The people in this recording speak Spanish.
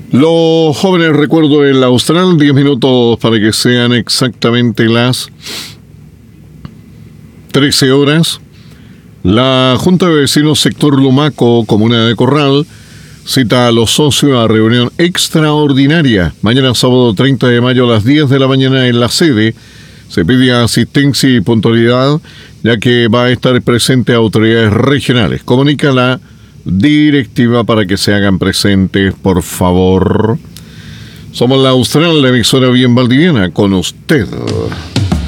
Los jóvenes, recuerdo el Austral, 10 minutos para que sean exactamente las 13 horas. La Junta de Vecinos Sector Lumaco, Comuna de Corral, cita a los socios a reunión extraordinaria. Mañana sábado 30 de mayo a las 10 de la mañana en la sede. Se pide asistencia y puntualidad, ya que va a estar presente autoridades regionales. Comunica la directiva para que se hagan presentes, por favor. Somos la Austral, la emisora bien valdiviana, con usted.